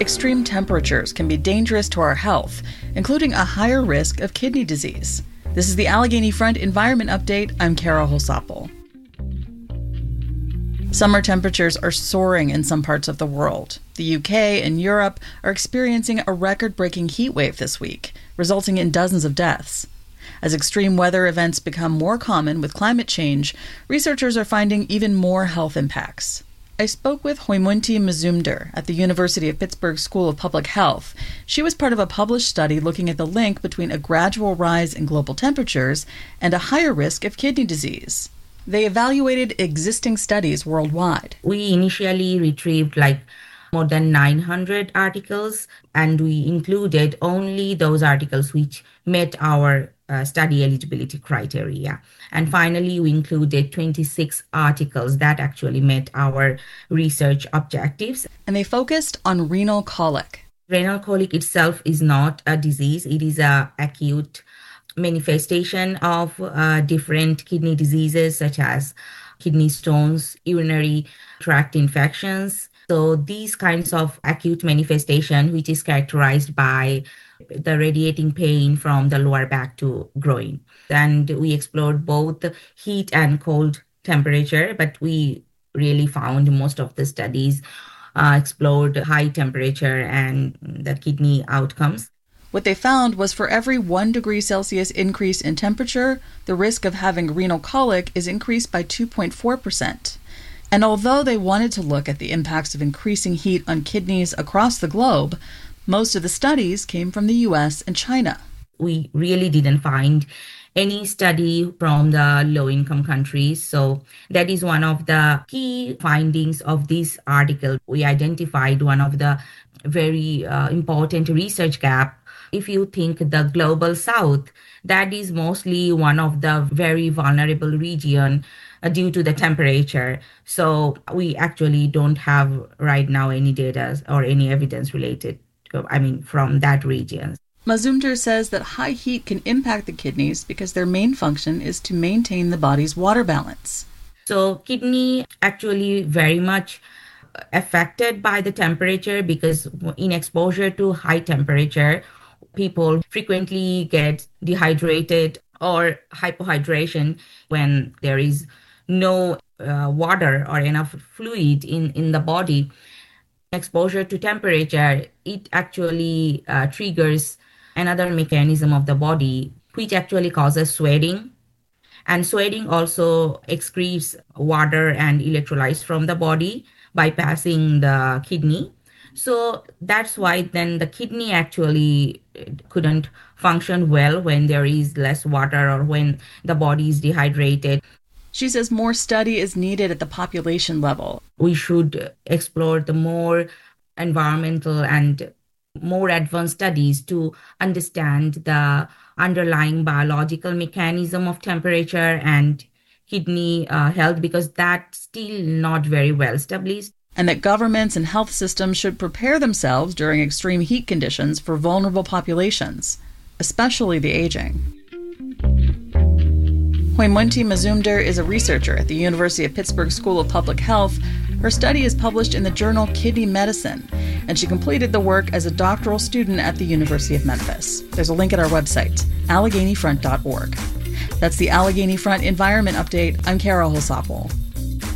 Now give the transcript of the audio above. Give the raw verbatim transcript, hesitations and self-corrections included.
Extreme temperatures can be dangerous to our health, including a higher risk of kidney disease. This is the Allegheny Front Environment Update. I'm Kara Holsapple. Summer temperatures are soaring in some parts of the world. The U K and Europe are experiencing a record-breaking heat wave this week, resulting in dozens of deaths. As extreme weather events become more common with climate change, researchers are finding even more health impacts. I spoke with Hoymunti Mazumdar at the University of Pittsburgh School of Public Health. She was part of a published study looking at the link between a gradual rise in global temperatures and a higher risk of kidney disease. They evaluated existing studies worldwide. We initially retrieved like more than nine hundred articles, and we included only those articles which met our uh, study eligibility criteria. And finally, we included twenty-six articles that actually met our research objectives. And they focused on renal colic. Renal colic itself is not a disease. It is an acute manifestation of uh, different kidney diseases such as kidney stones, urinary tract infections. So these kinds of acute manifestation, which is characterized by the radiating pain from the lower back to groin. And we explored both heat and cold temperature, but we really found most of the studies uh, explored high temperature and the kidney outcomes. What they found was for every one degree Celsius increase in temperature, the risk of having renal colic is increased by two point four percent. And although they wanted to look at the impacts of increasing heat on kidneys across the globe, most of the studies came from the U S and China. We really didn't find any study from the low-income countries. So that is one of the key findings of this article. We identified one of the very uh, important research gaps. If you think the global south, that is mostly one of the very vulnerable region uh, due to the temperature. So we actually don't have right now any data or any evidence related to, I mean, from that region. Mazumdar says that high heat can impact the kidneys because their main function is to maintain the body's water balance. So kidney actually very much affected by the temperature because in exposure to high temperature, people frequently get dehydrated or hypohydration when there is no uh, water or enough fluid in, in the body. Exposure to temperature, it actually uh, triggers another mechanism of the body, which actually causes sweating. And sweating also excretes water and electrolytes from the body, bypassing the kidney. So that's why then the kidney actually couldn't function well when there is less water or when the body is dehydrated. She says more study is needed at the population level. We should explore the more environmental and more advanced studies to understand the underlying biological mechanism of temperature and kidney uh, health, because that's still not very well established. And that governments and health systems should prepare themselves during extreme heat conditions for vulnerable populations, especially the aging. Hoymunti Mazumdar is a researcher at the University of Pittsburgh School of Public Health. Her study is published in the journal Kidney Medicine, and she completed the work as a doctoral student at the University of Memphis. There's a link at our website, allegheny front dot org. That's the Allegheny Front Environment Update. I'm Kara Holsapple.